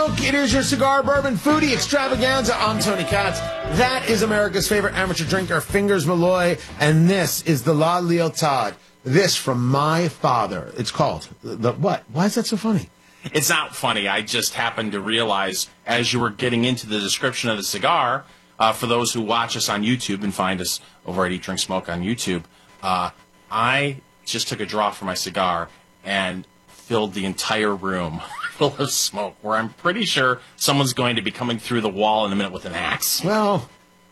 It is your cigar bourbon foodie extravaganza. I'm Tony Katz. That is America's favorite amateur drinker, Fingers Malloy, and this is the La Leotard. This from my father. It's called the what? Why is that so funny? It's not funny. I just happened to realize as you were getting into the description of the cigar, for those who watch us on YouTube and find us over at Eat, Drink, Smoke on YouTube, I just took a draw from my cigar and filled the entire room full of smoke, where I'm pretty sure someone's going to be coming through the wall in a minute with an axe. Well,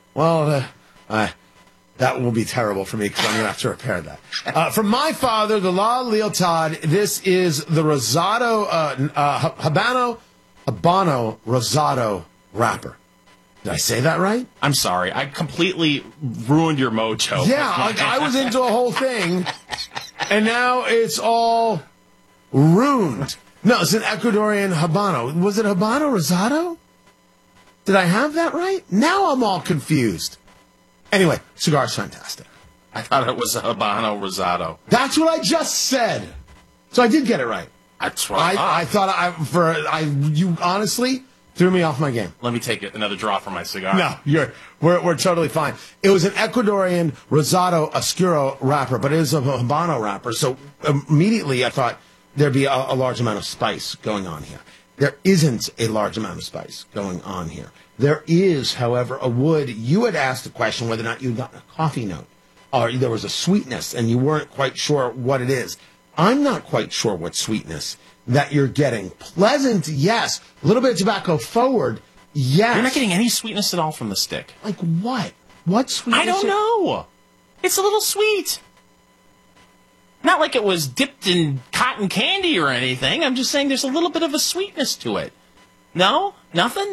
that will be terrible for me because I'm going to have to repair that. From my father, the La Leotard, this is the Rosado, Habano Rosado wrapper. Did I say that right? I'm sorry. I completely ruined your mojo. Yeah, I was into a whole thing, and now it's all ruined. No, it's an Ecuadorian Habano. Was it Habano Rosado? Did I have that right? Now I'm all confused. Anyway, cigar's fantastic. I thought it was a Habano Rosado. That's what I just said. So I did get it right. That's what I thought you honestly threw me off my game. Let me take another draw from my cigar. No, we're totally fine. It was an Ecuadorian Rosado Oscuro wrapper, but it is a Habano wrapper. So immediately I thought there'd be a large amount of spice going on here. There isn't a large amount of spice going on here. There is, however, a wood. You had asked the question whether or not you got a coffee note, or there was a sweetness, and you weren't quite sure what it is. I'm not quite sure what sweetness that you're getting. Pleasant, yes. A little bit of tobacco forward, yes. You're not getting any sweetness at all from the stick. Like what? What sweetness? I don't know. It's a little sweet. Not like it was dipped in cotton candy or anything. I'm just saying there's a little bit of a sweetness to it. No? Nothing?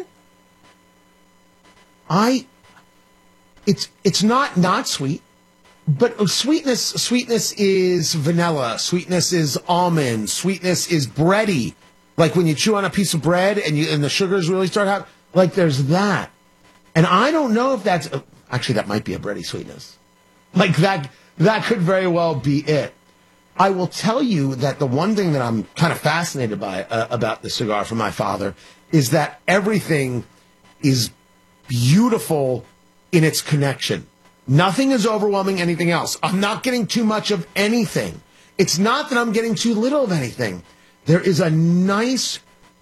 It's not sweet, but sweetness is vanilla. Sweetness is almond. Sweetness is bready. Like when you chew on a piece of bread and the sugars really start happening. Like there's that. And I don't know if that's, actually that might be a bready sweetness. Like that could very well be it. I will tell you that the one thing that I'm kind of fascinated by about the cigar from my father is that everything is beautiful in its connection. Nothing is overwhelming anything else. I'm not getting too much of anything. It's not that I'm getting too little of anything. There is a nice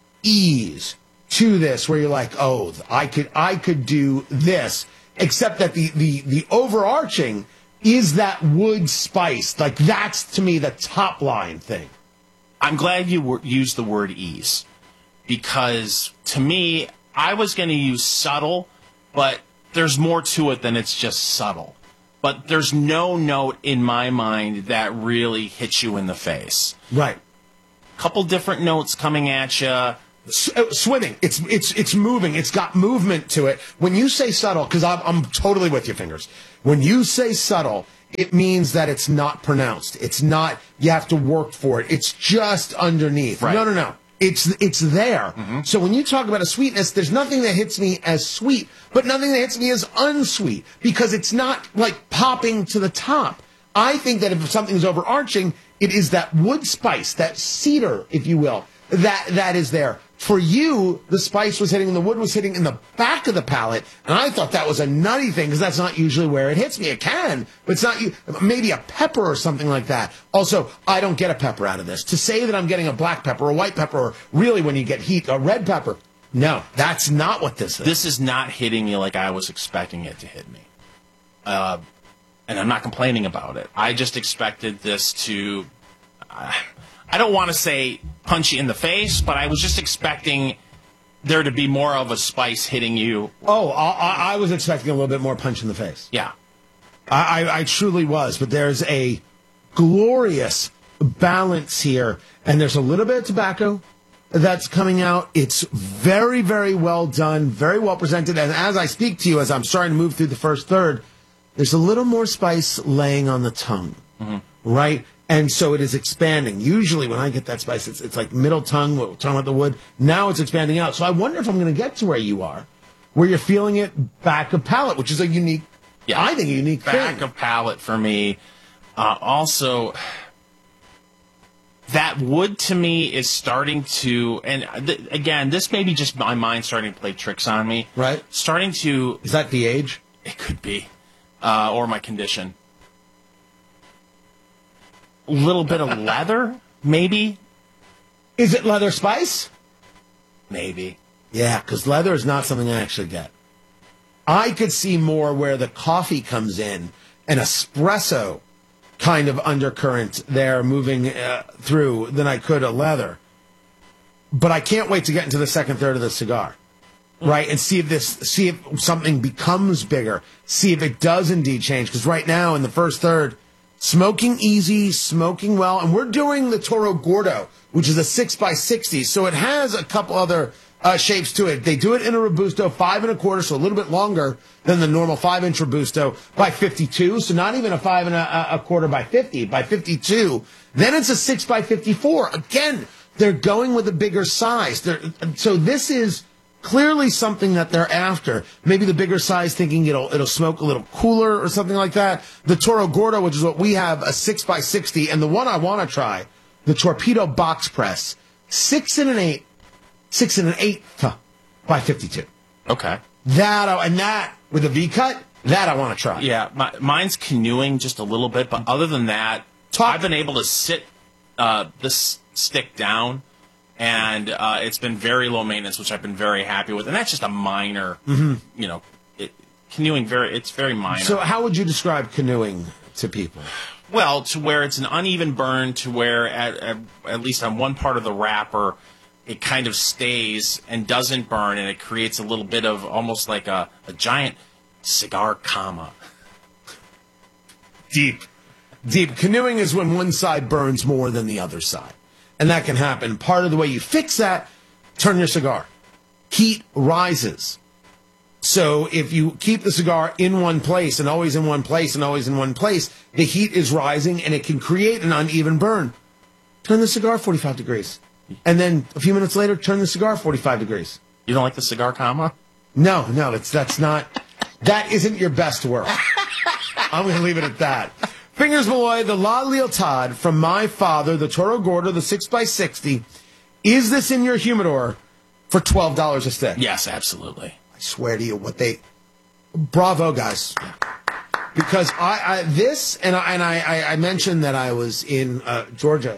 ease to this where you're like, oh, I could do this, except that the overarching is that wood spice. Like that's to me the top line thing. I'm glad you used the word ease, because to me, I was going to use subtle, but there's more to it than it's just subtle. But there's no note in my mind that really hits you in the face. Right. Couple different notes coming at you. Swimming. It's moving. It's got movement to it. When you say subtle, because I'm totally with you, Fingers. When you say subtle, it means that it's not pronounced. It's not, you have to work for it. It's just underneath. Right. No. It's there. Mm-hmm. So when you talk about a sweetness, there's nothing that hits me as sweet, but nothing that hits me as unsweet, because it's not like popping to the top. I think that if something's overarching, it is that wood spice, that cedar, if you will, that is there. For you, the spice was hitting, the wood was hitting in the back of the palate, and I thought that was a nutty thing, because that's not usually where it hits me. It can, but it's not, maybe a pepper or something like that. Also, I don't get a pepper out of this. To say that I'm getting a black pepper, or a white pepper, or really when you get heat, a red pepper, no, that's not what this is. This is not hitting you like I was expecting it to hit me. And I'm not complaining about it. I just expected this to... I don't want to say punch you in the face, but I was just expecting there to be more of a spice hitting you. Oh, I was expecting a little bit more punch in the face. Yeah. I truly was, but there's a glorious balance here, and there's a little bit of tobacco that's coming out. It's very, very well done, very well presented, and as I speak to you, as I'm starting to move through the first third, there's a little more spice laying on the tongue, right? And so it is expanding. Usually when I get that spice, it's like middle tongue, we're talking about the wood. Now it's expanding out. So I wonder if I'm going to get to where you are, where you're feeling it back of palate, which is a unique, I think a unique back thing. of palate for me. Also, that wood to me is starting to, and again, this may be just my mind starting to play tricks on me. Right. Starting to. Is that the age? It could be. Or my condition. A little bit of leather, maybe. Is it leather spice? Maybe. Yeah, because leather is not something I actually get. I could see more where the coffee comes in, an espresso kind of undercurrent there moving through than I could a leather. But I can't wait to get into the second third of the cigar, right? And see if something becomes bigger, see if it does indeed change. Because right now in the first third, smoking easy, smoking well, and we're doing the Toro Gordo, which is a 6x60, so it has a couple other shapes to it. They do it in a Robusto 5 1/4, so a little bit longer than the normal 5-inch Robusto by 52. So not even a 5 1/4 by 50, by 52. Then it's a 6x54. Again, they're going with a bigger size. So this is clearly something that they're after. Maybe the bigger size, thinking it'll smoke a little cooler or something like that. The Toro Gordo, which is what we have, a 6x60, and the one I want to try, the Torpedo Box Press, 6 1/8 by 52. Okay. That with a V cut, that I want to try. Yeah, mine's canoeing just a little bit, but other than that, I've been able to sit this stick down, and it's been very low maintenance, which I've been very happy with. And that's just a minor, canoeing. It's very minor. So how would you describe canoeing to people? Well, to where it's an uneven burn, to where at least on one part of the wrapper, it kind of stays and doesn't burn, and it creates a little bit of almost like a giant cigar cama. Deep. Canoeing is when one side burns more than the other side. And that can happen. Part of the way you fix that, turn your cigar. Heat rises. So if you keep the cigar in one place and always in one place and always in one place, the heat is rising and it can create an uneven burn. Turn the cigar 45 degrees. And then a few minutes later, turn the cigar 45 degrees. You don't like the cigar cama? No, that isn't your best work. I'm going to leave it at that. Fingers Malloy, the La Leotard from my father, the Toro Gordo, the 6x60. Is this in your humidor for $12 a stick? Yes, absolutely. I swear to you, bravo, guys. Because I mentioned that I was in Georgia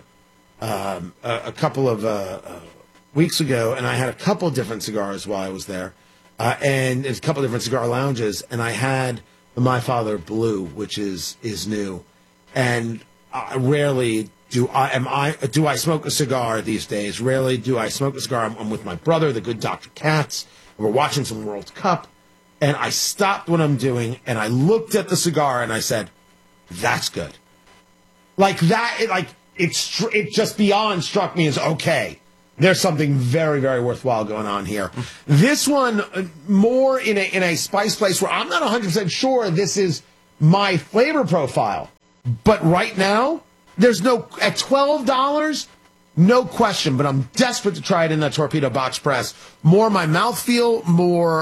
a couple of weeks ago, and I had a couple different cigars while I was there, and a couple different cigar lounges, and I had the My Father Blue, which is new, and rarely do I smoke a cigar these days. Rarely do I smoke a cigar. I'm with my brother, the good Dr. Katz, and we're watching some World Cup, and I stopped what I'm doing, and I looked at the cigar, and I said, "That's good." Like that, it just beyond struck me as okay. There's something very, very worthwhile going on here. This one, more in a spice place where I'm not 100% sure this is my flavor profile. But right now, there's at $12, no question. But I'm desperate to try it in that Torpedo Box Press. More my mouthfeel, more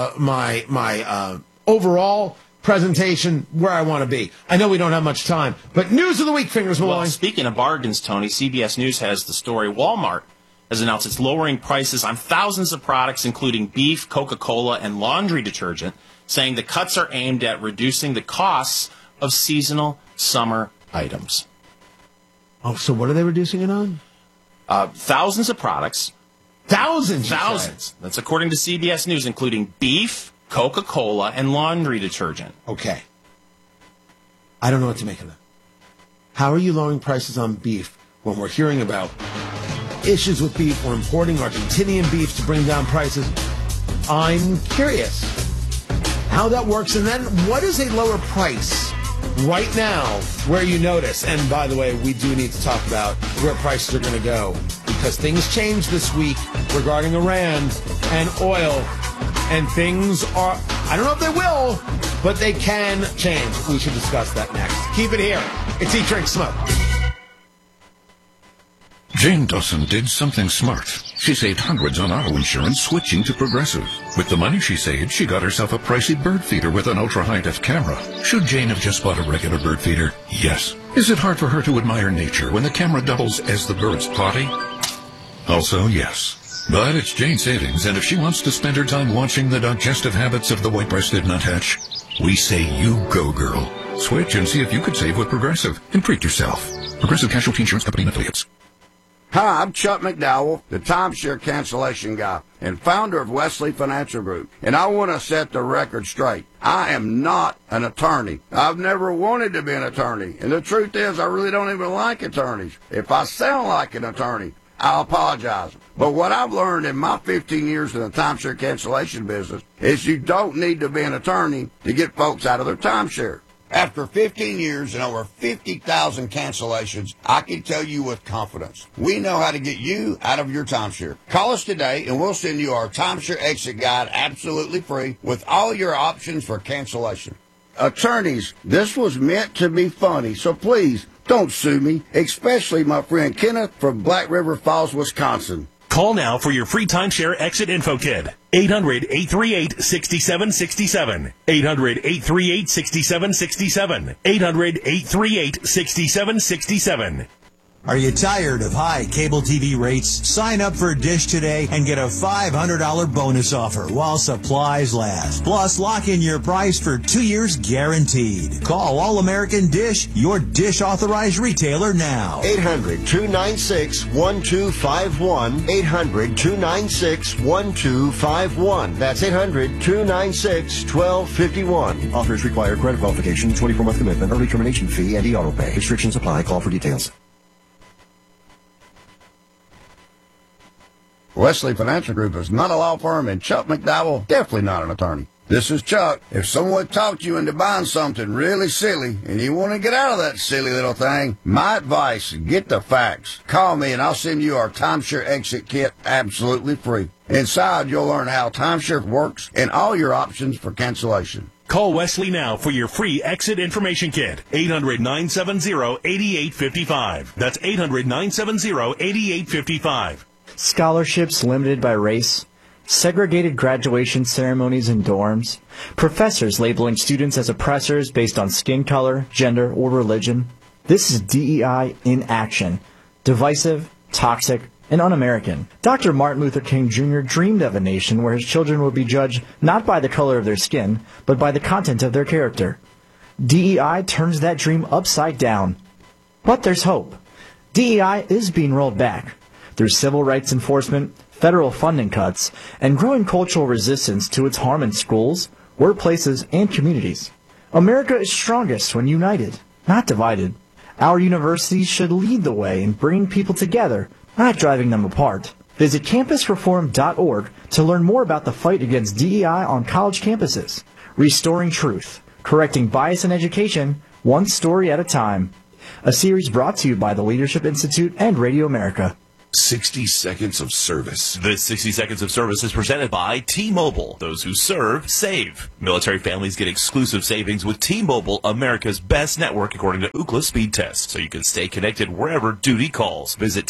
my overall presentation where I want to be. I know we don't have much time, but news of the week, Fingers Malloy. Well, speaking of bargains, Tony, CBS News has the story. Walmart has announced it's lowering prices on thousands of products, including beef, Coca-Cola, and laundry detergent, saying the cuts are aimed at reducing the costs of seasonal summer items. Oh, so what are they reducing it on? Thousands of products. Thousands. That's according to CBS News, including beef, Coca-Cola, and laundry detergent. Okay. I don't know what to make of that. How are you lowering prices on beef when we're hearing about issues with beef? We're importing Argentinian beef to bring down prices. I'm curious how that works. And then what is a lower price right now where you notice? And by the way, we do need to talk about where prices are going to go, because things change this week regarding Iran and oil. And things are, I don't know if they will, but they can change. We should discuss that next. Keep it here. It's Eat, Drink, Smoke. Jane Dawson did something smart. She saved hundreds on auto insurance switching to Progressive. With the money she saved, she got herself a pricey bird feeder with an ultra high-def camera. Should Jane have just bought a regular bird feeder? Yes. Is it hard for her to admire nature when the camera doubles as the birds potty? Also, yes. But it's Jane Savings, and if she wants to spend her time watching the digestive habits of the white-breasted nuthatch, we say you go, girl. Switch and see if you could save with Progressive and treat yourself. Progressive Casualty Insurance Company and Affiliates. Hi, I'm Chuck McDowell, the timeshare cancellation guy and founder of Wesley Financial Group, and I want to set the record straight. I am not an attorney. I've never wanted to be an attorney, and the truth is I really don't even like attorneys. If I sound like an attorney, I apologize. But what I've learned in my 15 years in the timeshare cancellation business is you don't need to be an attorney to get folks out of their timeshare. After 15 years and over 50,000 cancellations, I can tell you with confidence, we know how to get you out of your timeshare. Call us today and we'll send you our timeshare exit guide absolutely free with all your options for cancellation. Attorneys, this was meant to be funny, so please don't sue me, especially my friend Kenneth from Black River Falls, Wisconsin. Call now for your free timeshare exit info kit. 800-838-6767. 800-838-6767. 800-838-6767. Are you tired of high cable TV rates? Sign up for Dish today and get a $500 bonus offer while supplies last. Plus, lock in your price for 2 years guaranteed. Call All American Dish, your Dish authorized retailer now. 800-296-1251. 800-296-1251. That's 800-296-1251. Offers require credit qualification, 24-month commitment, early termination fee, and e-auto pay. Restrictions apply. Call for details. Wesley Financial Group is not a law firm, and Chuck McDowell, definitely not an attorney. This is Chuck. If someone talked you into buying something really silly and you want to get out of that silly little thing, my advice, get the facts. Call me and I'll send you our timeshare exit kit absolutely free. Inside, you'll learn how timeshare works and all your options for cancellation. Call Wesley now for your free exit information kit. 800-970-8855. That's 800-970-8855. Scholarships limited by race, segregated graduation ceremonies and dorms, professors labeling students as oppressors based on skin color, gender, or religion. This is DEI in action. Divisive, toxic, and un-American. Dr. Martin Luther King Jr. dreamed of a nation where his children would be judged not by the color of their skin, but by the content of their character. DEI turns that dream upside down. But there's hope. DEI is being rolled back. Through civil rights enforcement, federal funding cuts, and growing cultural resistance to its harm in schools, workplaces, and communities. America is strongest when united, not divided. Our universities should lead the way in bringing people together, not driving them apart. Visit campusreform.org to learn more about the fight against DEI on college campuses. Restoring truth, correcting bias in education, one story at a time. A series brought to you by the Leadership Institute and Radio America. 60 Seconds of Service. This 60 Seconds of Service is presented by T-Mobile. Those who serve, save. Military families get exclusive savings with T-Mobile, America's best network according to Ookla speed test, so you can stay connected wherever duty calls. Visit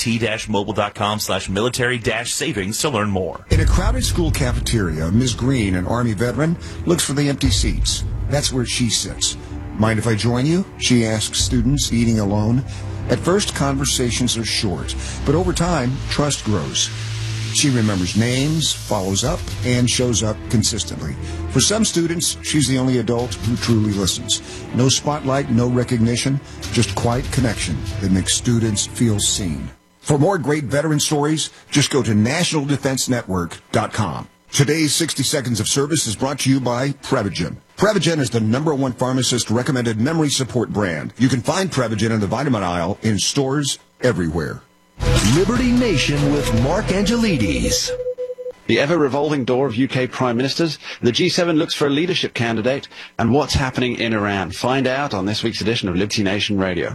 t-mobile.com/military-savings to learn more. In a crowded school cafeteria, Ms. Green, an Army veteran, looks for the empty seats. That's where she sits. Mind if I join you? She asks students eating alone. At first, conversations are short, but over time, trust grows. She remembers names, follows up, and shows up consistently. For some students, she's the only adult who truly listens. No spotlight, no recognition, just quiet connection that makes students feel seen. For more great veteran stories, just go to nationaldefensenetwork.com. Today's 60 Seconds of Service is brought to you by Prevagen. Prevagen is the #1 pharmacist-recommended memory support brand. You can find Prevagen in the vitamin aisle in stores everywhere. Liberty Nation with Mark Angelides. The ever-revolving door of UK Prime Ministers, the G7 looks for a leadership candidate, and what's happening in Iran. Find out on this week's edition of Liberty Nation Radio.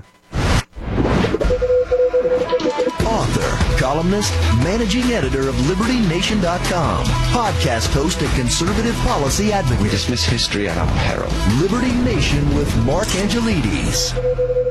Author, columnist, managing editor of LibertyNation.com, podcast host and conservative policy advocate. We dismiss history at our peril. Liberty Nation with Mark Angelides.